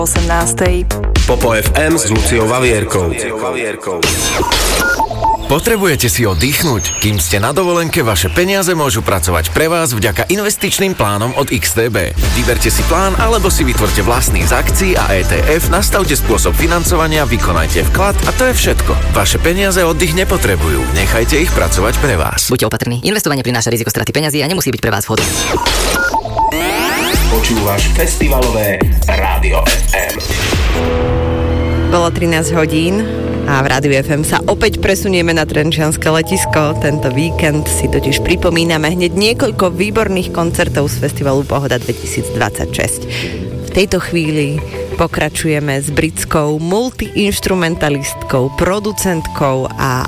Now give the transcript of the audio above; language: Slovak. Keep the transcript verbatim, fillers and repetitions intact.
osemnástej. Popo ef em s Luciou Vavierkou. Potrebujete si oddychnúť? Kým ste na dovolenke, vaše peniaze môžu pracovať pre vás vďaka investičným plánom od iks té bé. Vyberte si plán alebo si vytvorte vlastný z akcií a é té ef, nastavte spôsob financovania, vykonajte vklad a to je všetko. Vaše peniaze oddych nepotrebujú. Nechajte ich pracovať pre vás. Buďte opatrní. Investovanie prináša riziko straty peňazí a nemusí byť pre vás vhodné. Počúvaš Festivalové Rádio ef em. Bolo trinásť hodín a v Rádiu ef em sa opäť presunieme na Trenčianske letisko. Tento víkend si totiž pripomíname hneď niekoľko výborných koncertov z festivalu Pohoda dvetisícdvadsaťšesť. V tejto chvíli pokračujeme s britskou multiinstrumentalistkou, producentkou a